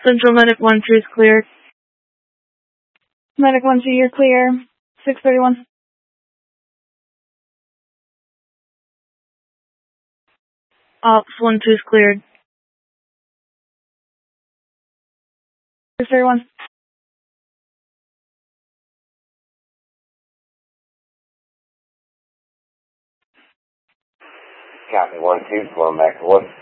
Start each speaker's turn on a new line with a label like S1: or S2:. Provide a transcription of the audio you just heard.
S1: Central Medic 1-2 is cleared.
S2: Medic 1-2, you're clear. 631.
S1: Ops 1-2 is cleared.
S2: 631.
S3: Copy 1-2, going back to 1.